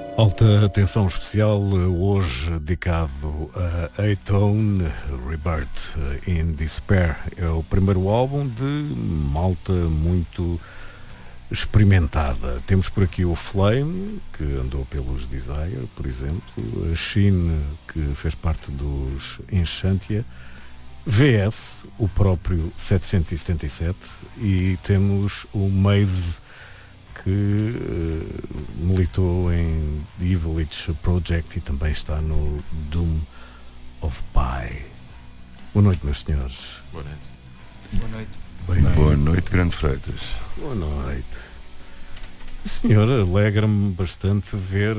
Alta atenção especial hoje dedicado a Atone, Rebirth in Despair. É o primeiro álbum de malta muito experimentada. Temos por aqui o Flame, que andou pelos Desire, por exemplo, a Shin, que fez parte dos Enchantia, VS, o próprio 777, e temos o Maze, que militou em The Evil Witch Project e também está no Doom of Pi. Boa noite, meus senhores. Boa noite. Boa noite. Boa noite, Grande Freitas. Boa noite. Senhor, alegra-me bastante ver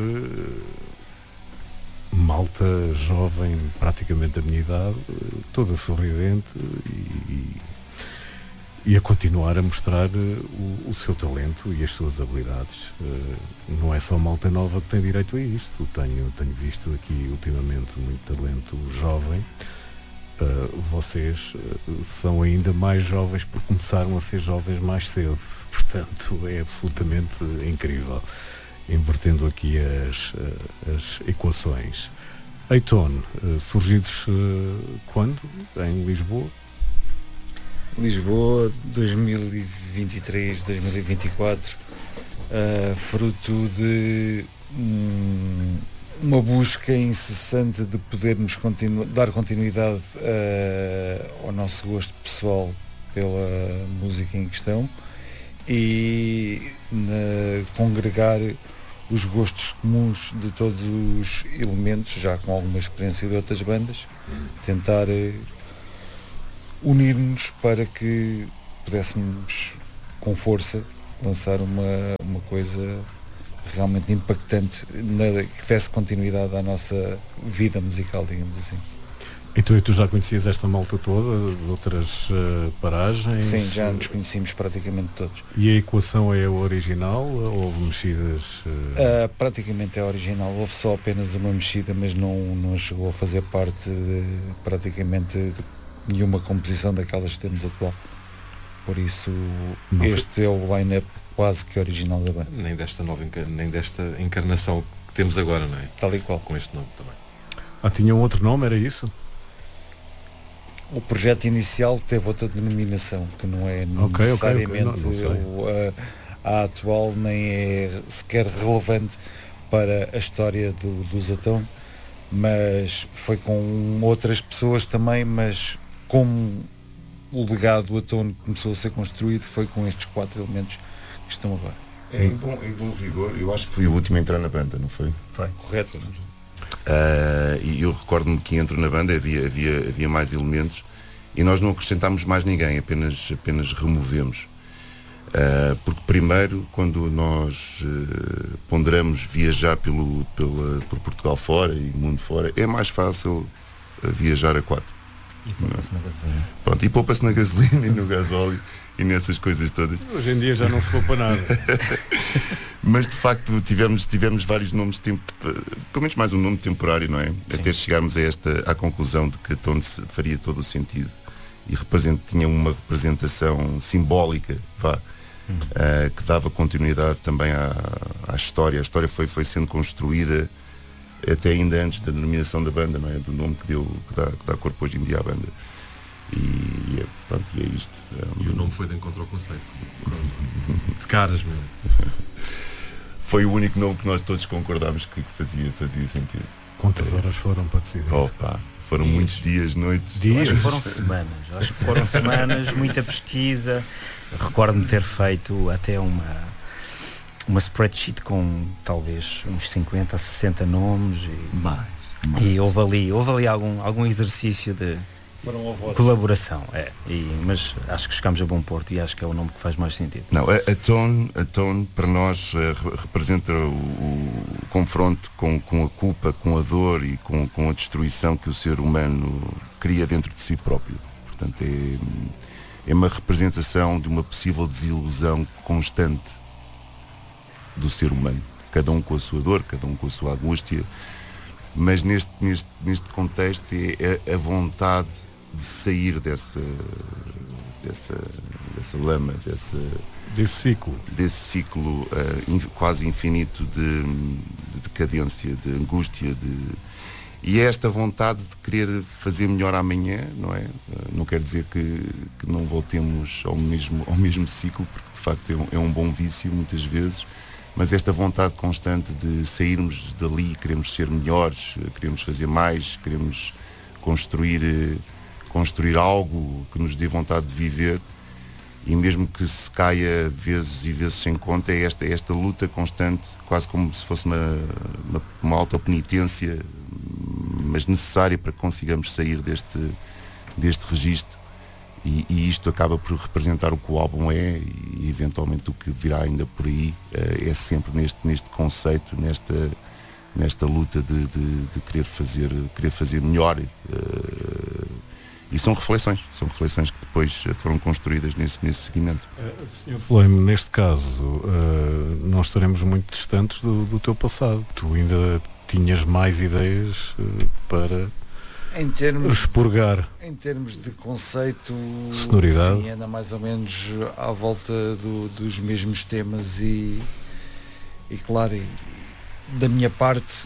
malta jovem, praticamente da minha idade, toda sorridente e a continuar a mostrar o seu talento e as suas habilidades. Não é só malta nova que tem direito a isto. Tenho visto aqui ultimamente muito talento jovem. Vocês são ainda mais jovens porque começaram a ser jovens mais cedo. Portanto, é absolutamente incrível. Invertendo aqui as equações. Atone, surgidos quando? Em Lisboa? Lisboa 2023, 2024, fruto de uma busca incessante de podermos dar continuidade ao nosso gosto pessoal pela música em questão e congregar os gostos comuns de todos os elementos, já com alguma experiência de outras bandas, tentar unir-nos para que pudéssemos com força lançar uma coisa realmente impactante que desse continuidade à nossa vida musical, digamos assim. Então tu já conhecias esta malta toda de outras paragens? Sim, já nos conhecíamos praticamente todos. E a equação é a original? Houve mexidas? Praticamente é a original, houve só apenas uma mexida, mas não chegou a fazer parte praticamente de nenhuma composição daquelas que temos atual. Por isso não este é o line-up quase que original da banda. Nem desta nova nem desta encarnação que temos agora, não é? Tal e qual. Com este nome também. Tinha um outro nome, era isso? O projeto inicial teve outra denominação, que não é necessariamente a atual, nem é sequer relevante para a história dos Atone, mas foi com outras pessoas também, mas como o legado do Atone começou a ser construído, foi com estes 4 elementos que estão agora. Em bom rigor, eu acho que fui o último a entrar na banda, não foi? Foi. Correto. E eu recordo-me que entro na banda, havia mais elementos e nós não acrescentámos mais ninguém, apenas removemos. Porque primeiro, quando nós ponderamos viajar por Portugal fora e mundo fora, é mais fácil viajar a 4. E poupa-se na gasolina. Pronto, e poupa-se na gasolina e no gasóleo e nessas coisas todas. Hoje em dia já não se poupa nada. Mas de facto tivemos vários nomes, pelo menos mais um nome temporário, não é? Sim. Até chegarmos à conclusão de que Atone faria todo o sentido e tinha uma representação simbólica, que dava continuidade também à história. A história foi sendo construída até ainda antes da denominação da banda, não é? Do nome que dá corpo hoje em dia à banda. E é isto. E o nome foi de encontro ao conceito. De caras mesmo. Foi o único nome que nós todos concordámos que fazia sentido. Quantas horas foram para decidir? Foram muitos dias, noites. Acho que foram semanas, muita pesquisa. Recordo-me ter feito até uma spreadsheet com talvez uns 50 a 60 nomes e houve ali algum exercício de colaboração, mas acho que chegámos a bom porto e acho que é o nome que faz mais sentido. Não, a Tone para nós representa o confronto com a culpa, com a dor e com a destruição que o ser humano cria dentro de si próprio. Portanto, é uma representação de uma possível desilusão constante do ser humano, cada um com a sua dor, cada um com a sua angústia, mas neste contexto é a vontade de sair dessa lama, desse ciclo quase infinito de decadência, de angústia, e é esta vontade de querer fazer melhor amanhã, não é? Não quer dizer que não voltemos ao mesmo ciclo, porque de facto é um bom vício muitas vezes, mas esta vontade constante de sairmos dali, queremos ser melhores, queremos fazer mais, queremos construir algo que nos dê vontade de viver, e mesmo que se caia vezes e vezes sem conta, é esta luta constante, quase como se fosse uma autopenitência, mas necessária para que consigamos sair deste registro, e isto acaba por representar o que o álbum é, e eventualmente o que virá ainda por aí é sempre neste conceito, nesta luta de querer fazer melhor. E são reflexões que depois foram construídas nesse seguimento. Sr. Flame, neste caso, não estaremos muito distantes do teu passado. Tu ainda tinhas mais ideias para expurgar. Em termos de conceito, sonoridade, sim, anda mais ou menos à volta dos mesmos temas, e claro, da minha parte,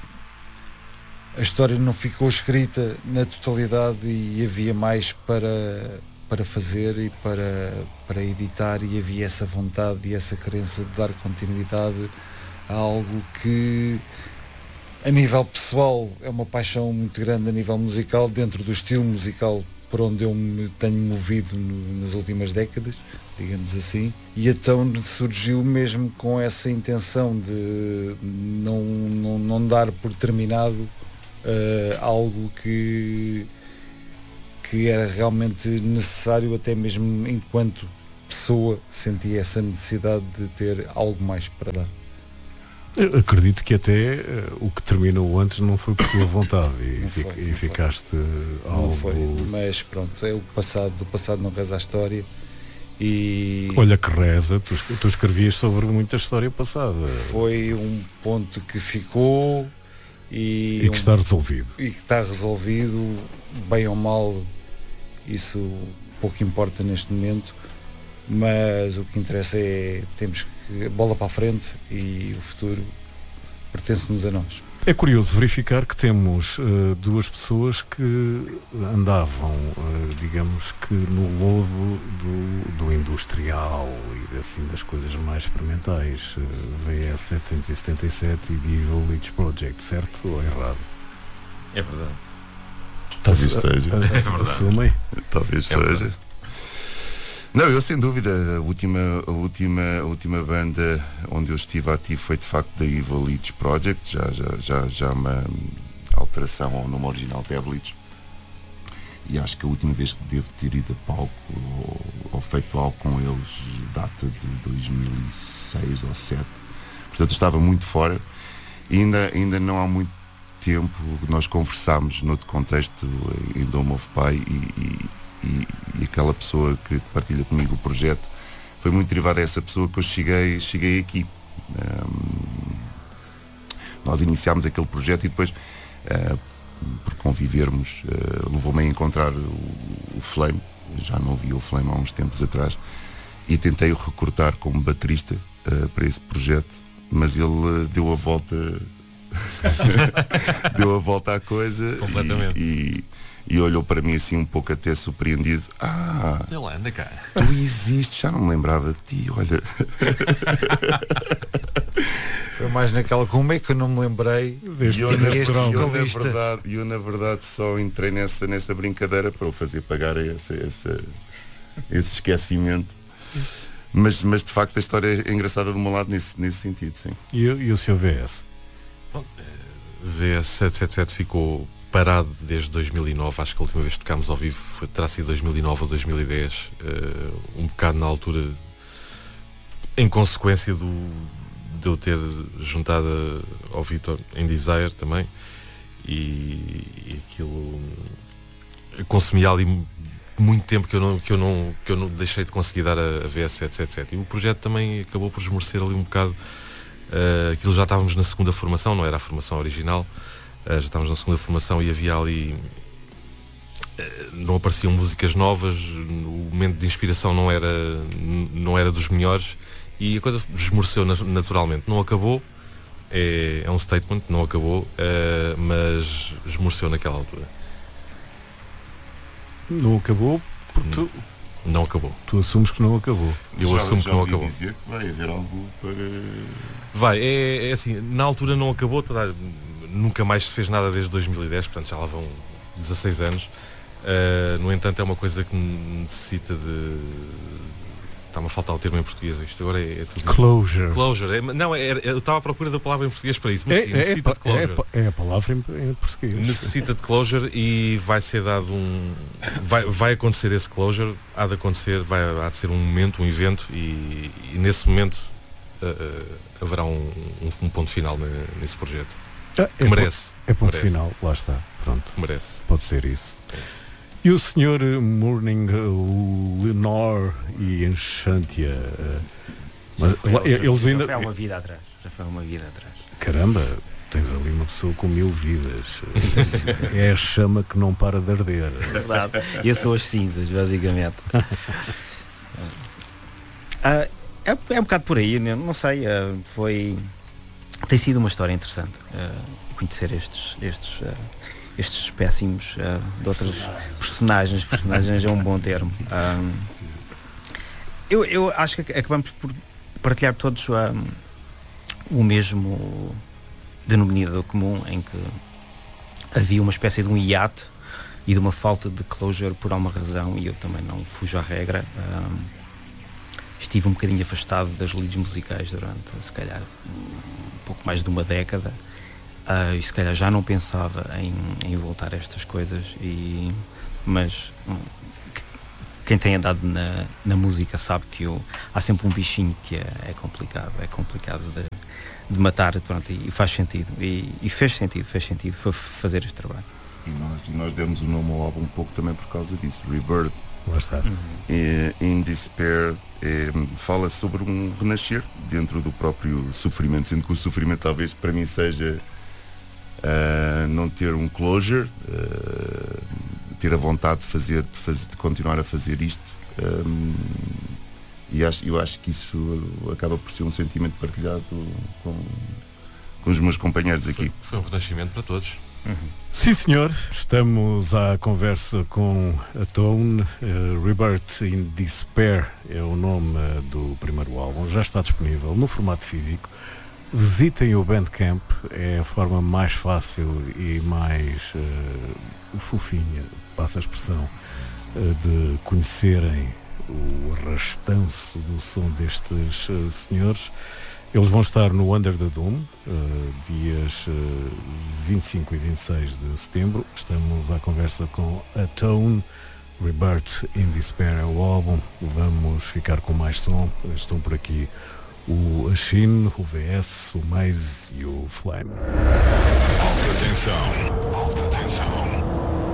a história não ficou escrita na totalidade, e havia mais para fazer e para editar, e havia essa vontade e essa crença de dar continuidade a algo que, a nível pessoal, é uma paixão muito grande a nível musical, dentro do estilo musical por onde eu me tenho movido nas últimas décadas, digamos assim, e então surgiu mesmo com essa intenção de não dar por terminado algo que era realmente necessário, até mesmo enquanto pessoa sentia essa necessidade de ter algo mais para dar. Eu acredito que até o que terminou antes não foi por tua vontade, e ficaste algo... Não foi, mas pronto, do passado não reza a história. E olha que reza, tu escrevias sobre muita história passada. Foi um ponto que ficou e que está resolvido. E que está resolvido, bem ou mal, isso pouco importa neste momento, mas o que interessa é temos que bola para a frente, e o futuro pertence-nos a nós. É curioso verificar que temos duas pessoas que andavam, digamos que no lodo do industrial e assim das coisas mais experimentais, VS 777 e The Evil Leech Project, certo ou errado? É verdade. Talvez seja. Assumem? Talvez seja. Não, eu sem dúvida, a última banda onde eu estive ativo foi de facto The Evil Leech Project, já uma alteração ao nome original de Evil Leech, e acho que a última vez que devo ter ido a palco ou feito algo com eles data de 2006 ou 2007, portanto estava muito fora, e ainda não há muito tempo nós conversámos noutro contexto em Dome of Pai, e aquela pessoa que partilha comigo o projeto foi muito derivada a essa pessoa que eu cheguei aqui. Nós iniciámos aquele projeto e depois, por convivermos, levou-me a encontrar o Flame. Já não via o Flame há uns tempos atrás, e tentei o recrutar como baterista para esse projeto, mas ele deu a volta deu a volta à coisa e olhou para mim assim um pouco até surpreendido. Ele anda cá. Tu existes, já não me lembrava de ti, olha. Foi mais naquela, como é que eu não me lembrei? Eu na verdade só entrei nessa brincadeira para o fazer pagar esse esquecimimento. Mas de facto a história é engraçada de um lado nesse sentido, sim. E o seu VS? Bom, VS 777 ficou parado desde 2009, acho que a última vez que tocámos ao vivo terá sido 2009 ou 2010, um bocado na altura, em consequência de eu ter juntado ao Vitor em Desire também, e aquilo consumia ali muito tempo que eu não deixei de conseguir dar a VS 777, e o projeto também acabou por esmorecer ali um bocado. Aquilo já estávamos na segunda formação, não era a formação original, já estávamos na segunda formação e havia ali, não apareciam músicas novas, o momento de inspiração não era dos melhores, e a coisa esmoreceu naturalmente. Não acabou, é um statement, não acabou, mas esmoreceu naquela altura. Não acabou porque não acabou. Tu assumes que não acabou. Eu assumo que não acabou. Dizer que vai haver algo para... Vai, é assim, na altura não acabou, nunca mais se fez nada desde 2010, portanto já lá vão 16 anos. No entanto, é uma coisa que necessita de... Está-me a faltar o termo em português, isto agora é tudo... Closure. Closure. Eu estava à procura da palavra em português para isso, mas sim, necessita de closure. É a palavra em português. Necessita de closure e vai ser dado vai acontecer esse closure, há de acontecer, há de ser um momento, um evento e nesse momento haverá um ponto final nesse projeto. Que merece. É ponto merece. Final, lá está. Pronto. Merece. Pode ser isso. E o Sr. Morning Lenore e Enchantia. Eles ainda. Já foi uma vida atrás. Caramba, tens ali uma pessoa com 1000 vidas. É a chama que não para de arder. É verdade. Eu sou as cinzas, basicamente. É um bocado por aí, não sei. Tem sido uma história interessante conhecer estes espécimes de outros personagens é um bom termo. Eu acho que acabamos por partilhar todos o mesmo denominador comum, em que havia uma espécie de um hiato e de uma falta de closure por alguma razão, e eu também não fujo à regra. Estive um bocadinho afastado das lides musicais durante, se calhar, um pouco mais de uma década. E se calhar já não pensava em voltar a estas coisas, mas quem tem andado na música sabe que há sempre um bichinho que é complicado de matar, pronto, e faz sentido, e fez sentido fazer este trabalho. E nós demos o nome ao álbum um pouco também por causa disso, Rebirth. Lá está. In Despair fala sobre um renascer dentro do próprio sofrimento, sendo que o sofrimento talvez para mim seja não ter um closure, ter a vontade de continuar a fazer isto, e eu acho que isso acaba por ser um sentimento partilhado com os meus companheiros aqui. Foi um renascimento para todos. Sim, senhor, estamos à conversa com a Tone. Rebirth in Despair é o nome do primeiro álbum, já está disponível no formato físico. Visitem o Bandcamp, é a forma mais fácil e mais fofinha, passa a expressão, de conhecerem o arrastanço do som destes senhores. Eles vão estar no Under the Dome, dias 25 e 26 de setembro. Estamos à conversa com a Tone. Rebirth in Despair é o álbum. Vamos ficar com mais som. Estão por aqui o Ashin, o VS, o Maze e o Flame. Alta tensão.